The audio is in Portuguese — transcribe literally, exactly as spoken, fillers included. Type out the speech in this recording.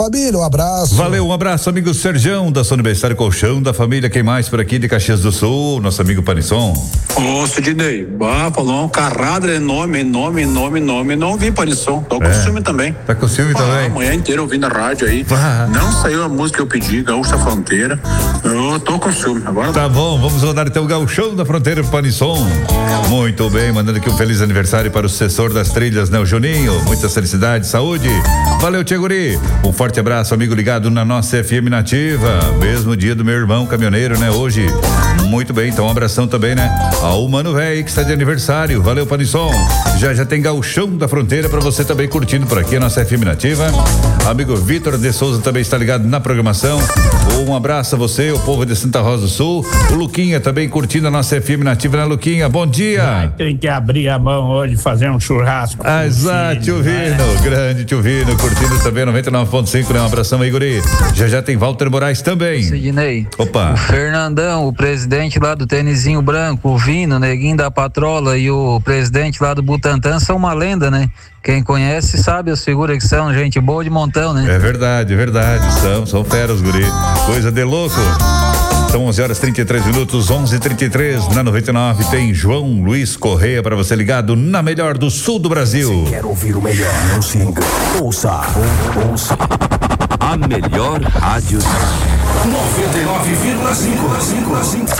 Família, um abraço. Valeu, um abraço, amigo Serjão, da Sono Bem-Estar e Colchão da família. Quem mais por aqui de Caxias do Sul? Nosso amigo Panisson. Ô, Sidney, bah, falou um carrado de nome, nome, nome, nome. Não ouvi Panisson. Tô com É. ciúme também. Tá com ciúme ah, também? A manhã inteira ouvindo a rádio aí. Ah. Não saiu a música que eu pedi, Gaúcha Fronteira. Eu tô com ciúme. Agora tá bom, vamos rodar então o Gauchão da Fronteira pro Panisson. Muito bem, mandando aqui um feliz aniversário para o sucessor das trilhas, né, o Juninho. Muitas felicidades, saúde. Valeu, Tia Guri. Um forte abraço, amigo ligado na nossa F M Nativa. Mesmo dia do meu irmão caminhoneiro, né? Hoje. Muito bem, então um abração também, né? Ao Mano Véi, que está de aniversário. Valeu, Panisson. Já já tem Gauchão da Fronteira para você também curtindo por aqui a nossa F M Nativa. Amigo Vitor de Souza também está ligado na programação. Um abraço a você, o povo de Santa Rosa do Sul. O Luquinha também curtindo a nossa F M Nativa, né, Luquinha? Bom dia. Ai, tem que abrir a mão hoje, fazer um churrasco. Ah, exato, tio Vino, né? Grande tio Vino, curtindo também noventa e nove ponto cinco, né? Um abração aí, guri. Já já tem Walter Moraes também. Sidney. Opa. O Fernandão, o presidente lá do Tênisinho Branco, o Vino, o Neguinho da Patrola e o presidente lá do Butantã são uma lenda, né? Quem conhece sabe as figuras que são, gente boa de montão, né? É verdade, é verdade, são, são feras, guri. Coisa de louco. São onze horas e trinta e três minutos, onze e trinta e três. Na noventa e nove tem João Luiz Correia para você ligado na melhor do sul do Brasil. Se quer ouvir o melhor, não se engane. Ouça, ouça. A melhor rádio. noventa e nove vírgula cinco.